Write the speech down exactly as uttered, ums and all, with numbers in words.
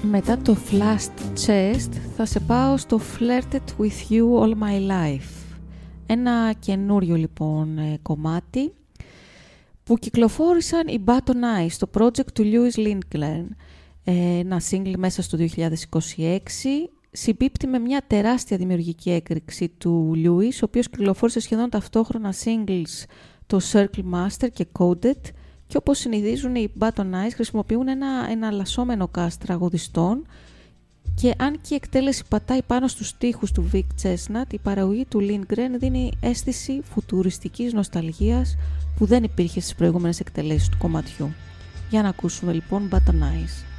Μετά το Flashed Chest θα σε πάω στο Flirted With You All My Life. Ένα καινούριο λοιπόν κομμάτι που κυκλοφόρησαν οι Baton Eyes στο project του Louis Lindgren. Ένα single μέσα στο δύο χιλιάδες είκοσι έξι. Συμπίπτει με μια τεράστια δημιουργική έκρηξη του Louis, ο οποίος κυκλοφόρησε σχεδόν ταυτόχρονα singles το Circle Master και Coded, και όπως συνηθίζουν οι Baton Eyes χρησιμοποιούν ένα εναλλασσόμενο cast τραγουδιστών, και αν και η εκτέλεση πατάει πάνω στους στίχους του Vic Chesnutt, η παραγωγή του Lindgren δίνει αίσθηση φουτουριστικής νοσταλγίας που δεν υπήρχε στις προηγούμενες εκτελέσεις του κομματιού. Για να ακούσουμε λοιπόν Baton Eyes.